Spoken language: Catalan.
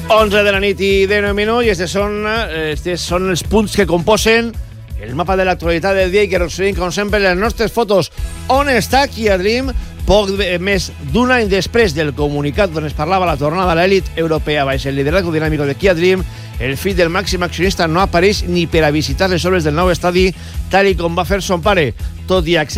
11 de la nit i 19 minuts, i estes són els punts que composen el mapa de l'actualitat del dia i que resumim, com sempre, les nostres fotos. On està Kia Dream? Poc més d'un any després del comunicat on es parlava la tornada a l'elit europea baix el lideratge dinàmic de Kia Dream, el fill del màxim accionista no apareix ni per a visitar les obres del nou estadi tal i com va fer son pare, tot i acceptar